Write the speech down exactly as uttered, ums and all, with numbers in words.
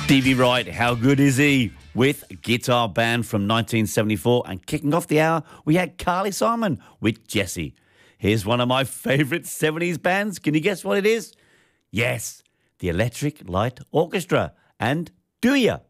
Stevie Wright, how good is he? With Guitar Band from nineteen seventy-four. And kicking off the hour, we had Carly Simon with Jessie. Here's one of my favourite seventies bands. Can you guess what it is? Yes, the Electric Light Orchestra. And Do Ya?